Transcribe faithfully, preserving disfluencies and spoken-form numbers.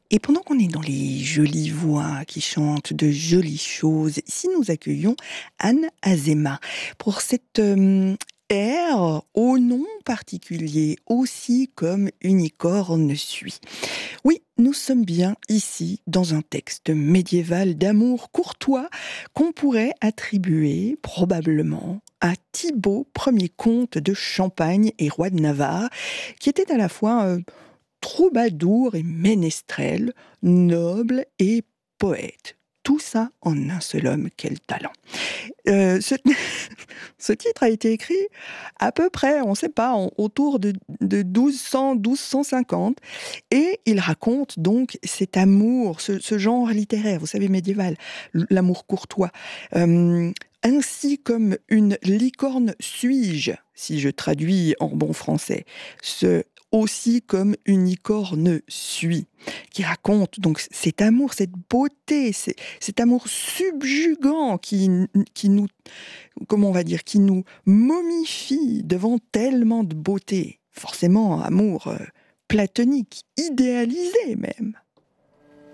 Et pendant qu'on est dans les jolies voix qui chantent de jolies choses, ici nous accueillons Anne Azéma pour cette euh, air au nom particulier, aussi comme Unicorne suit. Oui, nous sommes bien ici dans un texte médiéval d'amour courtois qu'on pourrait attribuer probablement à Thibaut, premier comte de Champagne et roi de Navarre, qui était à la fois euh, troubadour et ménestrel, noble et poète. Tout ça en un seul homme, quel talent. Euh, ce, ce titre a été écrit à peu près, on ne sait pas, en- autour de, de douze cents, douze cent cinquante, et il raconte donc cet amour, ce, ce genre littéraire, vous savez, médiéval, l'amour courtois, euh, ainsi comme une licorne suis-je, si je traduis en bon français, ce aussi comme une licorne suit, qui raconte donc cet amour, cette beauté, c'est- cet amour subjugant qui, qui nous, comment on va dire, qui nous momifie devant tellement de beauté. Forcément, amour euh, platonique, idéalisé même.